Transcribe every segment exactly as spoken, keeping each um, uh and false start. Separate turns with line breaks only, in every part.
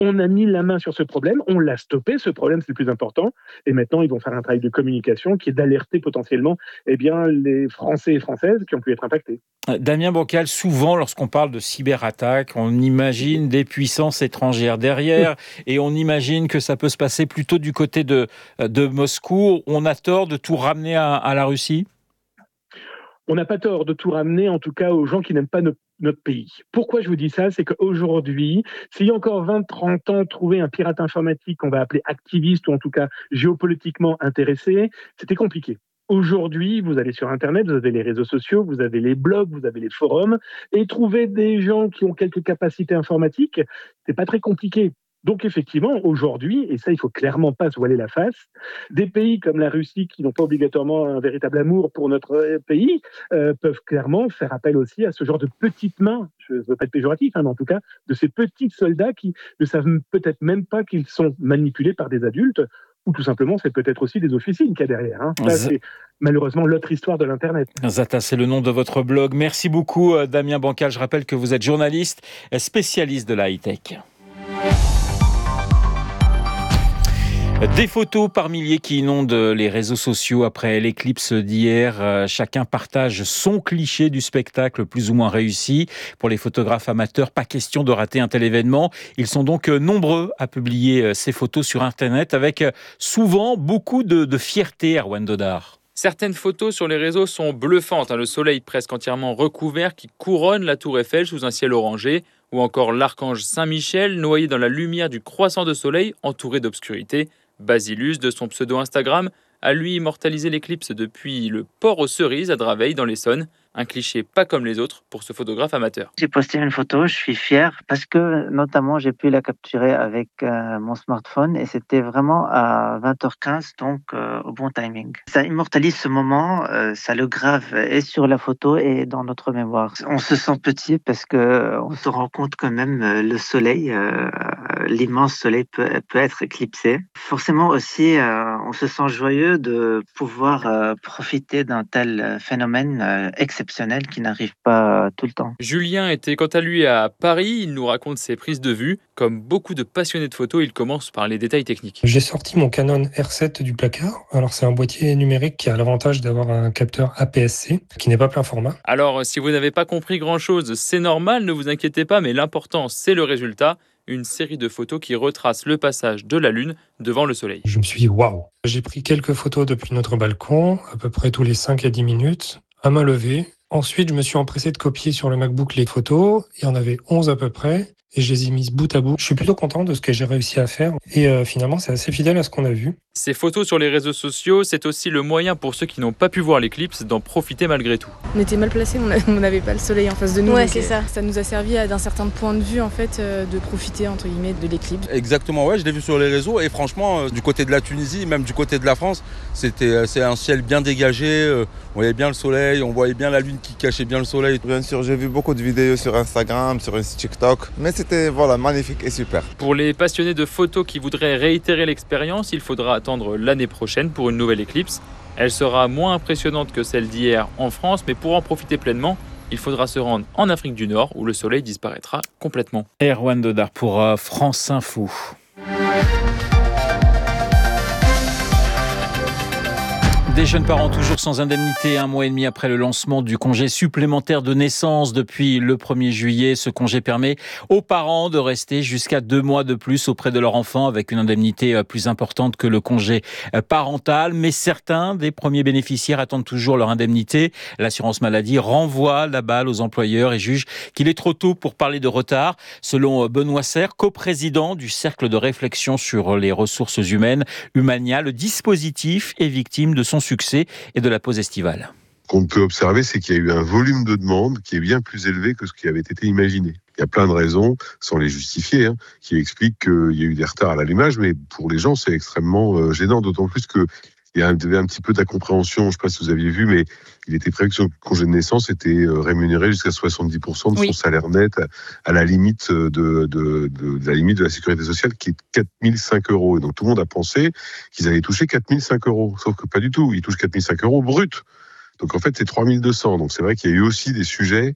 On a mis la main sur ce problème, on l'a stoppé, ce problème c'est le plus important, et maintenant ils vont faire un travail de communication qui est d'alerter potentiellement eh bien, les Français et Françaises qui ont pu être impactés.
Damien Bancal, souvent lorsqu'on parle de cyberattaque, on imagine des puissances étrangères derrière et on imagine que ça peut se passer plutôt du côté de, de Moscou. On a tort de tout ramener à, à la Russie ?
On n'a pas tort de tout ramener, en tout cas, aux gens qui n'aiment pas notre, notre pays. Pourquoi je vous dis ça ? C'est qu'aujourd'hui, s'il y a encore vingt trente ans, trouver un pirate informatique qu'on va appeler activiste ou en tout cas géopolitiquement intéressé, c'était compliqué. Aujourd'hui, vous allez sur Internet, vous avez les réseaux sociaux, vous avez les blogs, vous avez les forums, et trouver des gens qui ont quelques capacités informatiques, c'est pas très compliqué. Donc effectivement, aujourd'hui, et ça il faut clairement pas se voiler la face, des pays comme la Russie qui n'ont pas obligatoirement un véritable amour pour notre pays euh, peuvent clairement faire appel aussi à ce genre de petites mains, je ne veux pas être péjoratif, hein, mais en tout cas de ces petits soldats qui ne savent peut-être même pas qu'ils sont manipulés par des adultes, ou tout simplement c'est peut-être aussi des officines qu'il y a derrière. Hein. Ça, c'est malheureusement l'autre histoire de l'Internet.
Zata, c'est le nom de votre blog. Merci beaucoup Damien Bancal. Je rappelle que vous êtes journaliste, spécialiste de la high-tech. Des photos par milliers qui inondent les réseaux sociaux après l'éclipse d'hier. Chacun partage son cliché du spectacle plus ou moins réussi. Pour les photographes amateurs, pas question de rater un tel événement. Ils sont donc nombreux à publier ces photos sur Internet avec souvent beaucoup de, de fierté, Erwan Dodard.
Certaines photos sur les réseaux sont bluffantes. Le soleil presque entièrement recouvert qui couronne la tour Eiffel sous un ciel orangé. Ou encore l'archange Saint-Michel noyé dans la lumière du croissant de soleil entouré d'obscurité. Basilus, de son pseudo Instagram, a lui immortalisé l'éclipse depuis le port aux cerises à Draveil dans l'Essonne. Un cliché pas comme les autres pour ce photographe amateur.
J'ai posté une photo, je suis fier parce que notamment j'ai pu la capturer avec euh, mon smartphone et c'était vraiment à vingt heures quinze, donc euh, au bon timing. Ça immortalise ce moment, euh, ça le grave et sur la photo et dans notre mémoire. On se sent petit parce que on se rend compte quand même euh, le soleil, euh, l'immense soleil peut, peut être éclipsé. Forcément aussi, euh, on se sent joyeux de pouvoir euh, profiter d'un tel phénomène euh, exceptionnel. Qui n'arrive pas tout le temps.
Julien était quant à lui à Paris, il nous raconte ses prises de vue. Comme beaucoup de passionnés de photos, il commence par les détails techniques.
J'ai sorti mon Canon R sept du placard. Alors c'est un boîtier numérique qui a l'avantage d'avoir un capteur A P S C qui n'est pas plein format.
Alors si vous n'avez pas compris grand-chose, c'est normal, ne vous inquiétez pas, mais l'important c'est le résultat. Une série de photos qui retrace le passage de la Lune devant le Soleil.
Je me suis dit waouh. J'ai pris quelques photos depuis notre balcon, à peu près tous les cinq à dix minutes. À main levée. Ensuite, je me suis empressé de copier sur le MacBook les photos. Il y en avait onze à peu près. Et je les ai mises bout à bout. Je suis plutôt content de ce que j'ai réussi à faire. Et euh, finalement, c'est assez fidèle à ce qu'on a vu.
Ces photos sur les réseaux sociaux, c'est aussi le moyen pour ceux qui n'ont pas pu voir l'éclipse d'en profiter malgré tout.
On était mal placés, on n'avait pas le soleil en face de nous.
Ouais, c'est ça.
Ça nous a servi d'un certain point de vue en fait de profiter entre guillemets de l'éclipse.
Exactement, ouais, je l'ai vu sur les réseaux et franchement, du côté de la Tunisie, même du côté de la France, c'était c'est un ciel bien dégagé. On voyait bien le soleil, on voyait bien la lune qui cachait bien le soleil.
Bien sûr, j'ai vu beaucoup de vidéos sur Instagram, sur TikTok, mais c'était voilà magnifique et super.
Pour les passionnés de photos qui voudraient réitérer l'expérience, il faudra attendre l'année prochaine pour une nouvelle éclipse. Elle sera moins impressionnante que celle d'hier en France, mais pour en profiter pleinement, il faudra se rendre en Afrique du Nord où le soleil disparaîtra complètement.
Erwan Dodard pour euh, France Info. Des jeunes parents toujours sans indemnité, un mois et demi après le lancement du congé supplémentaire de naissance depuis le premier juillet. Ce congé permet aux parents de rester jusqu'à deux mois de plus auprès de leur enfant avec une indemnité plus importante que le congé parental. Mais certains des premiers bénéficiaires attendent toujours leur indemnité. L'assurance maladie renvoie la balle aux employeurs et juge qu'il est trop tôt pour parler de retard. Selon Benoît Serre, coprésident du Cercle de réflexion sur les ressources humaines, Humania, le dispositif est victime de son succès et de la pause estivale.
Ce qu'on peut observer, c'est qu'il y a eu un volume de demandes qui est bien plus élevé que ce qui avait été imaginé. Il y a plein de raisons, sans les justifier, hein, qui expliquent qu'il y a eu des retards à l'allumage, mais pour les gens, c'est extrêmement euh, gênant, d'autant plus que il y avait un petit peu d'incompréhension, je ne sais pas si vous aviez vu, mais il était prévu que son congé de naissance était rémunéré jusqu'à soixante-dix pour cent de son oui. salaire net, à, à la limite de, de, de, de la limite de la sécurité sociale qui est quatre mille cinq euros. Et donc tout le monde a pensé qu'ils allaient toucher quatre mille cinq euros, sauf que pas du tout. Ils touchent quatre mille cinq euros brut. Donc en fait c'est trois mille deux cents. Donc c'est vrai qu'il y a eu aussi des sujets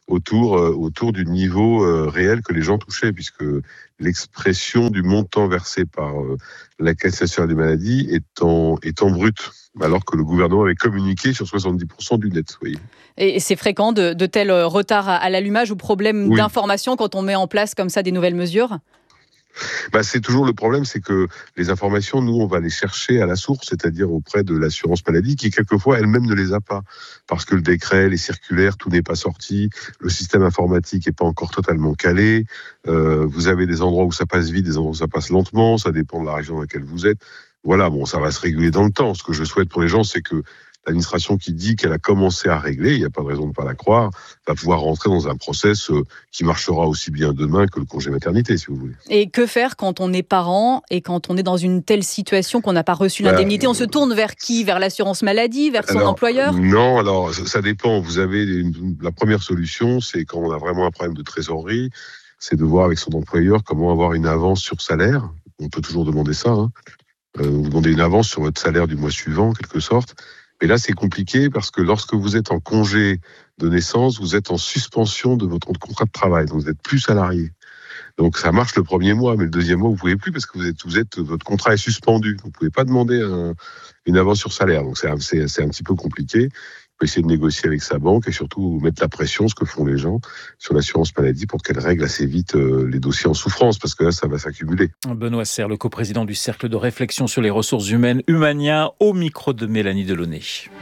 autour, euh, autour du niveau euh, réel que les gens touchaient, puisque l'expression du montant versé par euh, la Caisse nationale des maladies est en, est en brut, alors que le gouvernement avait communiqué sur soixante-dix pour cent du net. Vous voyez.
Et c'est fréquent de, de tels retards à l'allumage ou problèmes oui. d'information quand on met en place comme ça des nouvelles mesures ?
Bah, c'est toujours le problème, c'est que les informations, nous, on va les chercher à la source, c'est-à-dire auprès de l'assurance maladie, qui quelquefois elle-même ne les a pas, parce que le décret, les circulaires, tout n'est pas sorti, le système informatique n'est pas encore totalement calé, euh, vous avez des endroits où ça passe vite, des endroits où ça passe lentement, ça dépend de la région dans laquelle vous êtes. Voilà, bon, ça va se réguler dans le temps. Ce que je souhaite pour les gens, c'est que l'administration qui dit qu'elle a commencé à régler, il n'y a pas de raison de ne pas la croire, va pouvoir rentrer dans un process qui marchera aussi bien demain que le congé maternité, si vous voulez.
Et que faire quand on est parent et quand on est dans une telle situation qu'on n'a pas reçu l'indemnité ? On se tourne vers qui ? Vers l'assurance maladie ? Vers son
alors,
employeur ?
Non, alors ça dépend. Vous avez une, la première solution, c'est quand on a vraiment un problème de trésorerie, c'est de voir avec son employeur comment avoir une avance sur salaire. On peut toujours demander ça. Hein. Euh, vous demandez une avance sur votre salaire du mois suivant, en quelque sorte. Mais là, c'est compliqué parce que lorsque vous êtes en congé de naissance, vous êtes en suspension de votre contrat de travail. Donc, vous n'êtes plus salarié. Donc, ça marche le premier mois, mais le deuxième mois, vous ne pouvez plus parce que vous êtes, vous êtes, votre contrat est suspendu. Vous ne pouvez pas demander un, une avance sur salaire. Donc, c'est, c'est, c'est un petit peu compliqué. Il faut essayer de négocier avec sa banque et surtout mettre la pression, ce que font les gens, sur l'assurance maladie pour qu'elle règle assez vite euh, les dossiers en souffrance, parce que là, ça va s'accumuler.
Benoît Serre, le coprésident du Cercle de réflexion sur les ressources humaines Humania, au micro de Mélanie Delaunay.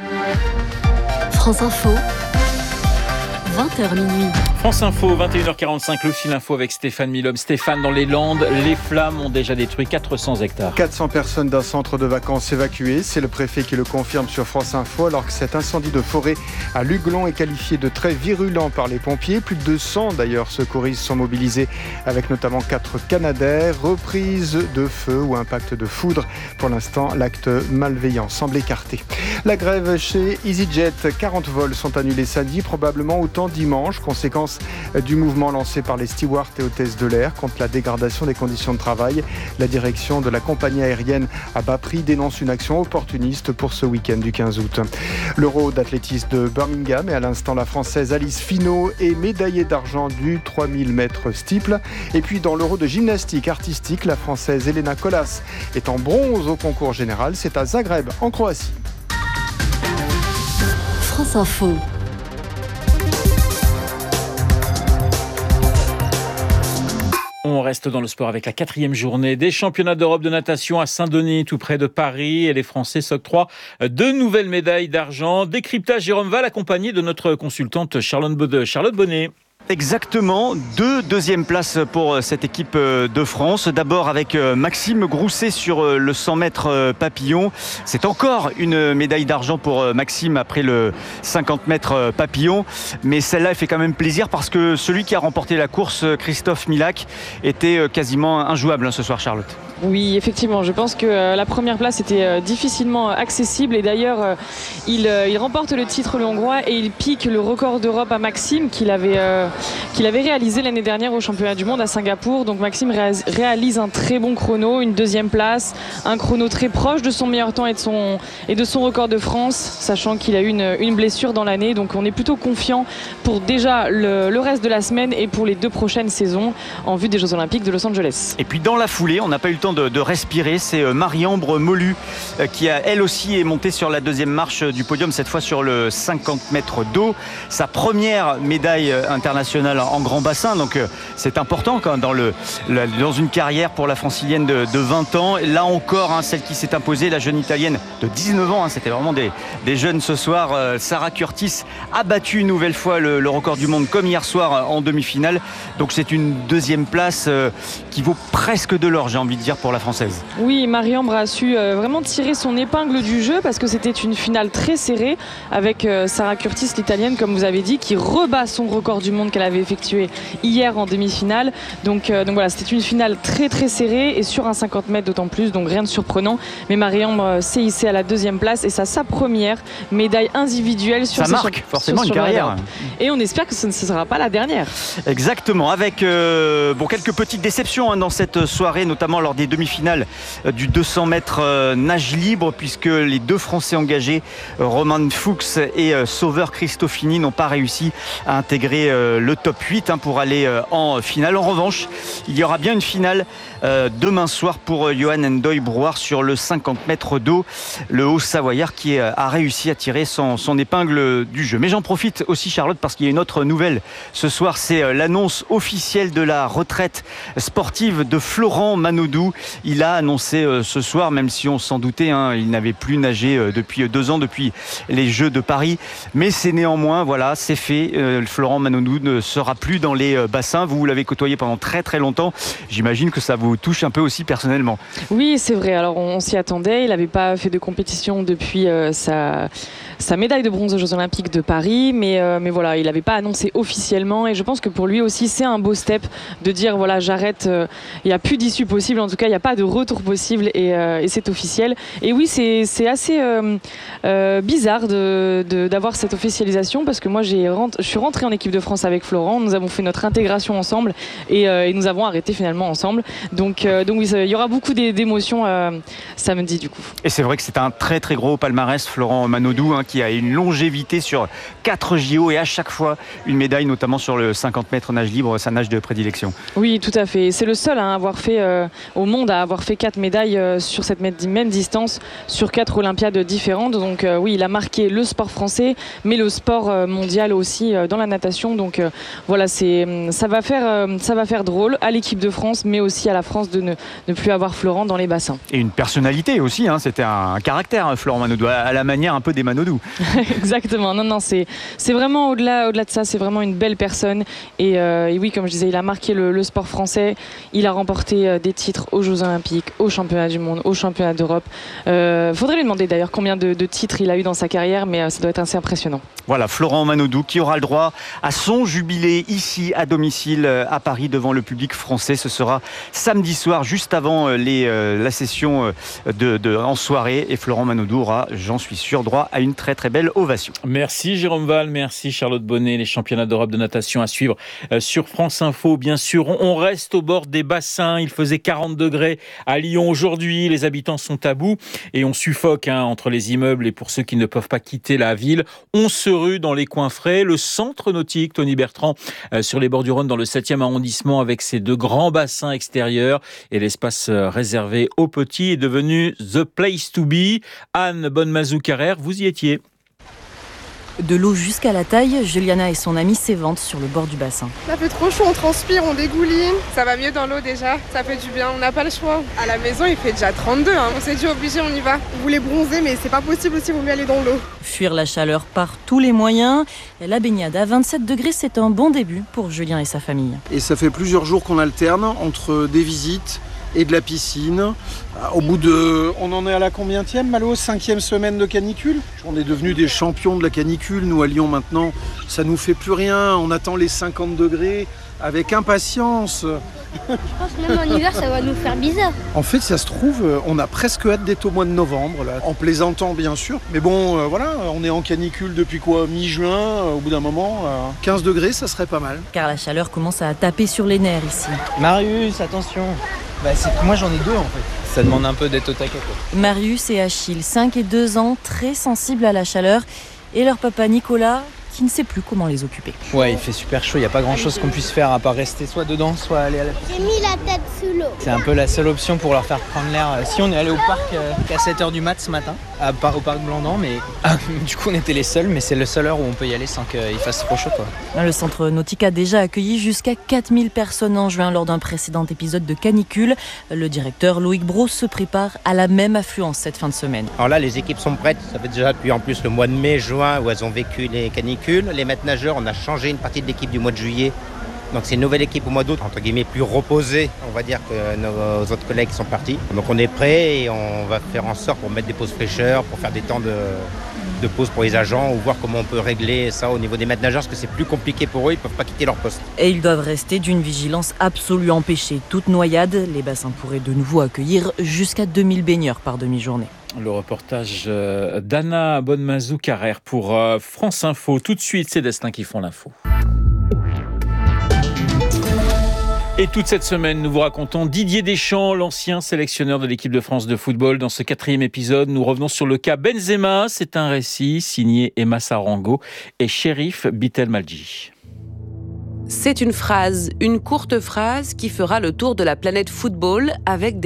France Info, vingt heures minuit.
France Info, vingt et une heures quarante-cinq, le fil info avec Stéphane Milhomme. Stéphane, dans les Landes, les flammes ont déjà détruit quatre cents hectares.
quatre cents personnes d'un centre de vacances évacuées. C'est le préfet qui le confirme sur France Info, alors que cet incendie de forêt à Luglon est qualifié de très virulent par les pompiers. Plus de deux cents d'ailleurs secouristes sont mobilisés, avec notamment quatre Canadair. Reprise de feu ou impact de foudre. Pour l'instant, l'acte malveillant semble écarté. La grève chez EasyJet, quarante vols sont annulés samedi, probablement autant dimanche. Conséquence du mouvement lancé par les stewards et hôtesses de l'air contre la dégradation des conditions de travail. La direction de la compagnie aérienne à bas prix dénonce une action opportuniste pour ce week-end du quinze août. L'Euro d'athlétisme de Birmingham et à l'instant la Française Alice Finot est médaillée d'argent du trois mille mètres steeple. Et puis dans l'Euro de gymnastique artistique, la Française Elena Colas est en bronze au concours général. C'est à Zagreb en Croatie.
France Info.
On reste dans le sport avec la quatrième journée des championnats d'Europe de natation à Saint-Denis, tout près de Paris. Et les Français s'octroient deux nouvelles médailles d'argent. Décryptage Jérôme Val, accompagné de notre consultante Charlotte Bonnet.
Exactement, deux deuxièmes places pour cette équipe de France. D'abord avec Maxime Grousset sur le cent mètres papillon. C'est encore une médaille d'argent pour Maxime après le cinquante mètres papillon. Mais celle-là, elle fait quand même plaisir parce que celui qui a remporté la course, Christophe Milak, était quasiment injouable ce soir, Charlotte.
Oui, effectivement, je pense que la première place était difficilement accessible et d'ailleurs il, il remporte le titre le hongrois et il pique le record d'Europe à Maxime qu'il avait, euh, qu'il avait réalisé l'année dernière au championnat du monde à Singapour. Donc Maxime réalise un très bon chrono, une deuxième place, un chrono très proche de son meilleur temps et de son, et de son record de France, sachant qu'il a eu une, une blessure dans l'année. Donc on est plutôt confiant pour déjà le, le reste de la semaine et pour les deux prochaines saisons en vue des Jeux Olympiques de Los Angeles.
Et puis dans la foulée, on n'a pas eu le temps De, de respirer, c'est Marie-Ambre Molu qui a elle aussi est montée sur la deuxième marche du podium, cette fois sur le cinquante mètres d'eau, sa première médaille internationale en grand bassin, donc c'est important quand dans, le, dans une carrière pour la francilienne de, de vingt ans. Là encore, hein, celle qui s'est imposée, la jeune italienne de dix-neuf ans, hein, c'était vraiment des, des jeunes ce soir. euh, Sarah Curtis a battu une nouvelle fois le, le record du monde comme hier soir en demi-finale, donc c'est une deuxième place euh, qui vaut presque de l'or, j'ai envie de dire, pour la française.
Oui, Marie-Ambre a su euh, vraiment tirer son épingle du jeu parce que c'était une finale très serrée avec euh, Sarah Curtis, l'italienne, comme vous avez dit, qui rebat son record du monde qu'elle avait effectué hier en demi-finale. Donc, euh, donc voilà, c'était une finale très très serrée et sur un cinquante mètres d'autant plus, donc rien de surprenant. Mais Marie-Ambre s'est hissée à la deuxième place et ça sa première médaille individuelle sur
ça marque
sur,
forcément
sur,
une carrière.
Et on espère que ce ne sera pas la dernière.
Exactement, avec euh, bon, quelques petites déceptions hein, dans cette soirée, notamment lors des des demi-finales du deux cents mètres nage libre, puisque les deux Français engagés, Romain Fuchs et Sauveur Christofini, n'ont pas réussi à intégrer le top huit pour aller en finale. En revanche, il y aura bien une finale demain soir pour Johan Ndoye Brouard sur le cinquante mètres d'eau, le Haut-Savoyard qui a réussi à tirer son, son épingle du jeu. Mais j'en profite aussi, Charlotte, parce qu'il y a une autre nouvelle ce soir, c'est l'annonce officielle de la retraite sportive de Florent Manodou. Il a annoncé ce soir, même si on s'en doutait, hein, il n'avait plus nagé depuis deux ans, depuis les Jeux de Paris, mais c'est néanmoins, voilà, c'est fait. Euh, Florent Manodou ne sera plus dans les bassins. Vous, vous l'avez côtoyé pendant très très longtemps. J'imagine que ça vous touche un peu aussi personnellement.
Oui, c'est vrai. Alors on, on s'y attendait. Il n'avait pas fait de compétition depuis euh, sa, sa médaille de bronze aux Jeux Olympiques de Paris, mais, euh, mais voilà, il n'avait pas annoncé officiellement. Et je pense que pour lui aussi, c'est un beau step de dire voilà, j'arrête. Il euh, n'y a plus d'issue possible. En tout cas, il n'y a pas de retour possible et, euh, et c'est officiel. Et oui, c'est, c'est assez euh, euh, bizarre de, de, d'avoir cette officialisation parce que moi, j'ai rent- je suis rentrée en équipe de France avec Florent. Nous avons fait notre intégration ensemble et, euh, et nous avons arrêté finalement ensemble. Donc, euh, donc oui, il y aura beaucoup d'émotions euh, samedi du coup.
Et c'est vrai que c'est un très très gros palmarès, Florent Manodou, hein, qui a une longévité sur quatre J O et à chaque fois une médaille, notamment sur le cinquante mètres nage libre, sa nage de prédilection.
Oui, tout à fait. C'est le seul à avoir fait euh, au monde à avoir fait quatre médailles euh, sur cette même distance sur quatre Olympiades différentes. Donc euh, oui, il a marqué le sport français, mais le sport euh, mondial aussi euh, dans la natation. Donc euh, voilà, c'est ça va faire euh, ça va faire drôle à l'équipe de France, mais aussi à la France de ne, ne plus avoir Florent dans les bassins.
Et une personnalité aussi, hein, c'était un caractère, hein, Florent Manodou, à la manière un peu des Manodou.
Exactement. Non, non, c'est c'est vraiment au-delà au-delà de ça, c'est vraiment une belle personne. Et, euh, et oui, comme je disais, il a marqué le, le sport français. Il a remporté euh, des titres aux Jeux Olympiques, aux Championnats du Monde, aux Championnats d'Europe. Euh, faudrait lui demander d'ailleurs combien de, de titres il a eu dans sa carrière, mais euh, ça doit être assez impressionnant.
Voilà, Florent Manodou qui aura le droit à son jubilé ici à domicile à Paris devant le public français. Ce sera samedi soir, juste avant les, euh, la session de, de, en soirée. Et Florent Manodou aura, j'en suis sûr, droit à une très très belle ovation.
Merci Jérôme Val, merci Charlotte Bonnet. Les championnats d'Europe de natation à suivre sur France Info. Bien sûr, on reste au bord des bassins. Il faisait quarante degrés à Lyon aujourd'hui. Les habitants sont à bout et on suffoque hein, entre les immeubles. Et pour ceux qui ne peuvent pas quitter la ville, on se rue dans les coins frais. Le centre nautique, Tony Bertrand, euh, sur les bords du Rhône, dans le septième arrondissement, avec ses deux grands bassins extérieurs et l'espace euh, réservé aux petits, est devenu the place to be. Anne Bonnemazou-Carrère, vous y étiez.
De l'eau jusqu'à la taille, Juliana et son amie s'éventent sur le bord du bassin.
Ça fait trop chaud, on transpire, on dégouline. Ça va mieux dans l'eau déjà, ça fait du bien, on n'a pas le choix. À la maison, il fait déjà trente-deux, hein. On s'est dit obligé, on y va. On voulait bronzer, mais c'est pas possible aussi, il vaut mieux aller dans l'eau.
Fuir la chaleur par tous les moyens. La baignade à vingt-sept degrés, c'est un bon début pour Julien et sa famille.
Et ça fait plusieurs jours qu'on alterne entre des visites et de la piscine. Au bout de... On en est à la combientième, Malo ? Cinquième semaine de canicule. On est devenus des champions de la canicule. Nous, à Lyon, maintenant, ça nous fait plus rien. On attend les cinquante degrés avec impatience.
Je pense que même en hiver, ça va nous faire bizarre.
En fait, ça se trouve, on a presque hâte d'être au mois de novembre, là. En plaisantant, bien sûr. Mais bon, euh, voilà, on est en canicule depuis quoi ? Mi-juin, euh, au bout d'un moment, euh, quinze degrés, ça serait pas mal.
Car la chaleur commence à taper sur les nerfs ici.
Marius, attention. Bah, c'est que moi, j'en ai deux, en fait. Ça demande un peu d'être au taquet, quoi.
Marius et Achille, cinq et deux ans, très sensibles à la chaleur. Et leur papa Nicolas, qui ne sait plus comment les occuper.
Ouais, il fait super chaud, il n'y a pas grand chose qu'on puisse faire à part rester soit dedans, soit aller à la piscine.
J'ai mis la tête sous l'eau.
C'est un peu la seule option pour leur faire prendre l'air. Si on est allé au parc euh, à sept heures du mat ce matin, à part au parc Blandan, mais ah, du coup on était les seuls, mais c'est la seule heure où on peut y aller sans qu'il fasse trop chaud, quoi.
Le centre nautique a déjà accueilli jusqu'à quatre mille personnes en juin lors d'un précédent épisode de canicule. Le directeur Loïc Bros se prépare à la même affluence cette fin de semaine.
Alors là, les équipes sont prêtes. Ça fait déjà depuis en plus le mois de mai, juin où elles ont vécu les canicules. Les maîtres nageurs, on a changé une partie de l'équipe du mois de juillet. Donc c'est une nouvelle équipe au mois d'août, entre guillemets plus reposée, on va dire, que nos autres collègues qui sont partis. Donc on est prêt et on va faire en sorte pour mettre des pauses fraîcheurs, pour faire des temps de, de pause pour les agents ou voir comment on peut régler ça au niveau des maîtres nageurs parce que c'est plus compliqué pour eux, ils ne peuvent pas quitter leur poste.
Et ils doivent rester d'une vigilance absolue, empêcher toute noyade. Les bassins pourraient de nouveau accueillir jusqu'à deux mille baigneurs par demi-journée.
Le reportage d'Anna Bonnemazou-Carrère pour France Info. Tout de suite, c'est Destin qui font l'info. Et toute cette semaine, nous vous racontons Didier Deschamps, l'ancien sélectionneur de l'équipe de France de football. Dans ce quatrième épisode, nous revenons sur le cas Benzema. C'est un récit signé Emma Sarango et Chérif Bitelmadji.
C'est une phrase, une courte phrase qui fera le tour de la planète football avec des